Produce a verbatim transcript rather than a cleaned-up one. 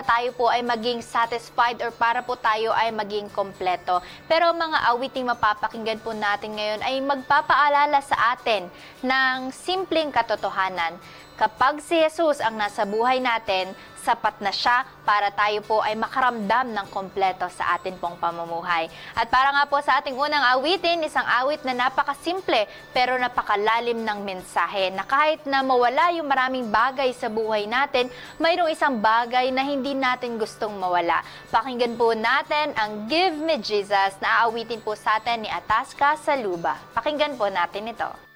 tayo po ay maging satisfied or para po tayo ay maging kompleto. Pero mga awiting mapapakinggan po natin ngayon ay magpapaalala sa atin ng simpleng katotohanan. Kapag si Jesus ang nasa buhay natin, sapat na siya para tayo po ay makaramdam ng kompleto sa atin pong pamumuhay. At para nga po sa ating unang awitin, isang awit na napakasimple pero napakalalim ng mensahe na kahit na mawala yung maraming bagay sa buhay natin, mayroong isang bagay na hindi natin gustong mawala. Pakinggan po natin ang Give Me Jesus na aawitin po sa atin ni Atasca Saluba. Pakinggan po natin ito.